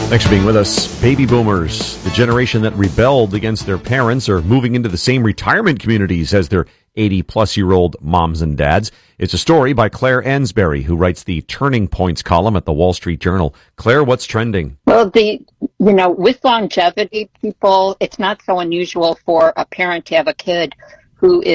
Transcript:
Thanks for being with us. Baby boomers, the generation that rebelled against their parents, are moving into the same retirement communities as their 80-plus-year-old moms and dads. It's a story by Claire Ansberry, who writes the Turning Points column at the Wall Street Journal. Claire, what's trending? Well, with longevity, people, it's not so unusual for a parent to have a kid who